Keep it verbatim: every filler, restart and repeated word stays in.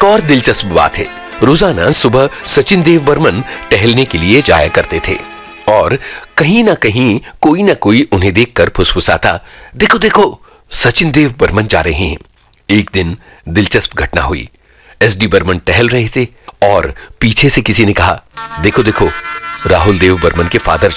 एक और दिलचस्प बात है, रोजाना सुबह सचिन देव बर्मन टहलने के लिए जाया करते थे और कहीं ना कहीं कोई ना कोई उन्हें देखकर फुसफुसाता, देखो देखो सचिन देव बर्मन जा रहे हैं। एक दिन दिलचस्प घटना हुई। एस डी बर्मन टहल रहे थे और पीछे से किसी ने कहा, देखो देखो राहुल देव बर्मन के फादर